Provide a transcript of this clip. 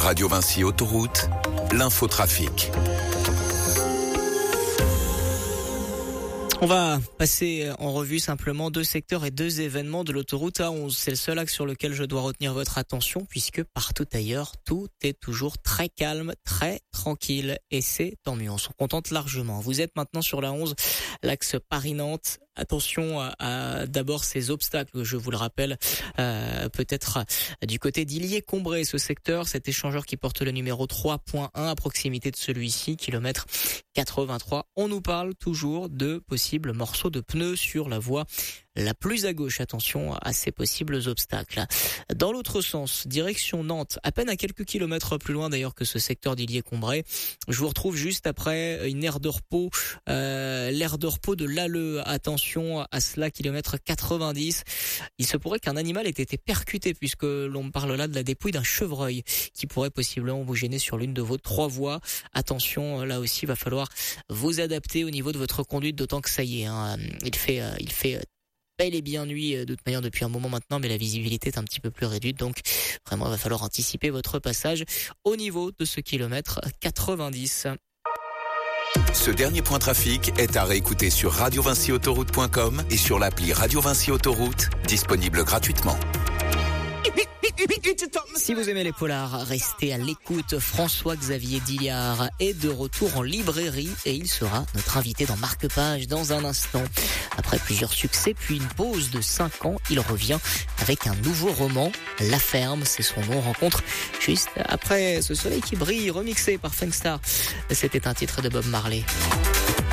Radio Vinci Autoroute, l'infotrafic. On va passer en revue simplement 2 secteurs et 2 événements de l'autoroute A11. C'est le seul axe sur lequel je dois retenir votre attention puisque partout ailleurs, tout est toujours très calme, très tranquille et c'est tant mieux. On s'en contente largement. Vous êtes maintenant sur la 11, l'axe Paris-Nantes. Attention à d'abord ces obstacles, je vous le rappelle, peut-être du côté d'Illiers-Combray, ce secteur, cet échangeur qui porte le numéro 3.1 à proximité de celui-ci, kilomètre 83. On nous parle toujours de possibles morceaux de pneus sur la voie la plus à gauche. Attention à ces possibles obstacles. Dans l'autre sens, direction Nantes, à peine à quelques kilomètres plus loin d'ailleurs que ce secteur d'Illiers-Combray. Je vous retrouve juste après une aire de repos, l'aire de repos de l'Alleux. Attention à cela, kilomètre 90. Il se pourrait qu'un animal ait été percuté puisque l'on parle là de la dépouille d'un chevreuil qui pourrait possiblement vous gêner sur l'une de vos 3 voies. Attention, là aussi, il va falloir vous adapter au niveau de votre conduite, d'autant que ça y est, il fait bel et bien nuit de toute manière depuis un moment maintenant, mais la visibilité est un petit peu plus réduite, donc vraiment il va falloir anticiper votre passage au niveau de ce kilomètre 90. Ce dernier point trafic est à réécouter sur radiovinciautoroute.com et sur l'appli Radio Vinci Autoroute, disponible gratuitement. Si vous aimez les polars, restez à l'écoute. François-Xavier Dillard est de retour en librairie et il sera notre invité dans Marque-Page dans un instant. Après plusieurs succès, puis une pause de 5 ans, il revient avec un nouveau roman, La Ferme, c'est son nom. Rencontre juste après Ce soleil qui brille, remixé par Funkstar. C'était un titre de Bob Marley.